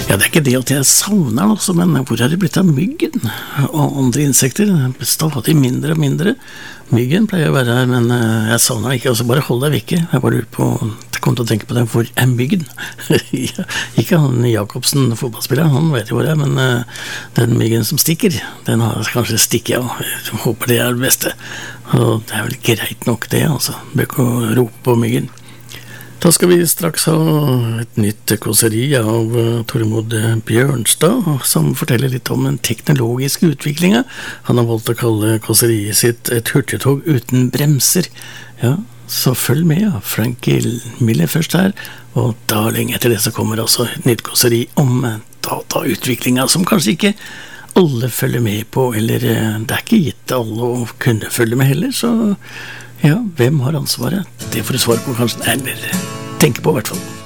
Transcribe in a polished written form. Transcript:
Ja, det er ikke det at jeg savner den også, men hvor er det blitt av myggen og andre insekter? Stadig mindre og mindre. Myggen pleier å være her, men jeg savner den ikke. Altså, bare hold deg vekke. Jeg bare lurer på, jeg kom til å tenke på det, hvor er myggen? Ikke han Jakobsen, fotballspilleren, han vet jo hvor det er, men den myggen som stikker, den har kanskje stikket, og jeg håper det er det beste. Og det er vel greit nok det, altså. Bør ikke å rope på myggen. Da skal vi straks ha et nytt kåseri av Tormod Bjørnstad, som forteller litt om den teknologiske utviklingen. Han har valgt å kalle kåseriet sitt et hurtigtog uten bremser. Ja, så følg med, ja. Frank Miller først her, og da lenge etter det så kommer altså et nytt kåseri om datautviklingen, som kanskje ikke alle følger med på, eller det er ikke gitt alle å kunne følge med heller, så ja, hvem har ansvaret? Det får du svar på kanskje, eller tenke på i hvert fall.